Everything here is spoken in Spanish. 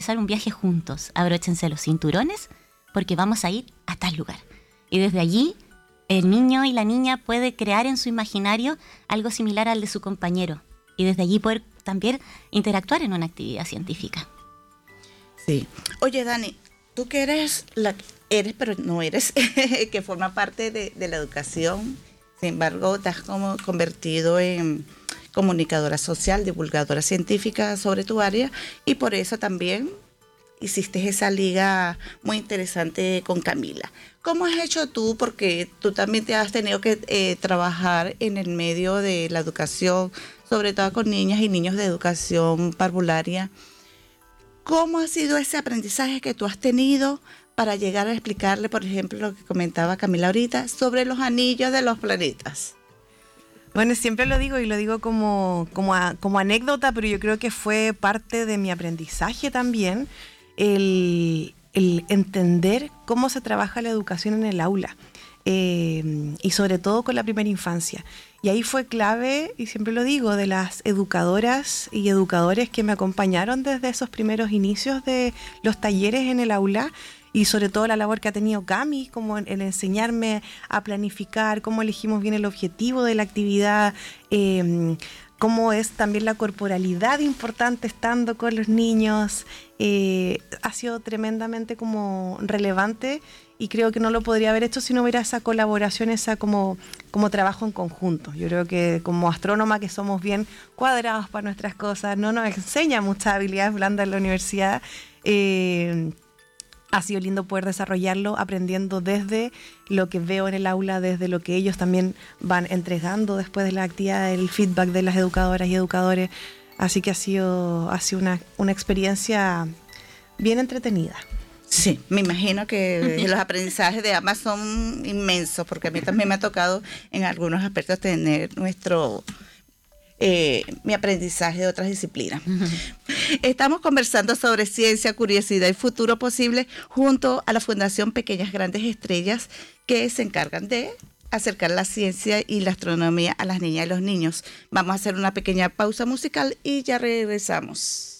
organizar un viaje juntos. Abróchense los cinturones porque vamos a ir a tal lugar. Y desde allí, el niño y la niña puede crear en su imaginario algo similar al de su compañero. Y desde allí poder también interactuar en una actividad científica. Sí. Oye, Dani, tú que eres, pero no eres, que forma parte de la educación, sin embargo, te has como convertido en comunicadora social, divulgadora científica sobre tu área, y por eso también hiciste esa liga muy interesante con Camila. ¿Cómo has hecho tú? Porque tú también te has tenido que trabajar en el medio de la educación, sobre todo con niñas y niños de educación parvularia. ¿Cómo ha sido ese aprendizaje que tú has tenido para llegar a explicarle, por ejemplo, lo que comentaba Camila ahorita, sobre los anillos de los planetas? Bueno, siempre lo digo y lo digo como anécdota, pero yo creo que fue parte de mi aprendizaje también, el entender cómo se trabaja la educación en el aula, y sobre todo con la primera infancia. Y ahí fue clave, y siempre lo digo, de las educadoras y educadores que me acompañaron desde esos primeros inicios de los talleres en el aula, y sobre todo la labor que ha tenido Cami, como en enseñarme a planificar, cómo elegimos bien el objetivo de la actividad, cómo es también la corporalidad importante estando con los niños. Ha sido tremendamente como relevante, y creo que no lo podría haber hecho si no hubiera esa colaboración, esa como trabajo en conjunto. Yo creo que como astrónoma, que somos bien cuadrados para nuestras cosas, no nos enseña muchas habilidades blandas en la universidad. Ha sido lindo poder desarrollarlo aprendiendo desde lo que veo en el aula, desde lo que ellos también van entregando después de la actividad, el feedback de las educadoras y educadores. Así que ha sido una experiencia bien entretenida. Sí, me imagino que los aprendizajes de ambas son inmensos, porque a mí también me ha tocado en algunos aspectos tener mi aprendizaje de otras disciplinas. Estamos conversando sobre ciencia, curiosidad y futuro posible junto a la Fundación Pequeñas Grandes Estrellas, que se encargan de acercar la ciencia y la astronomía a las niñas y los niños. Vamos a hacer una pequeña pausa musical y ya regresamos.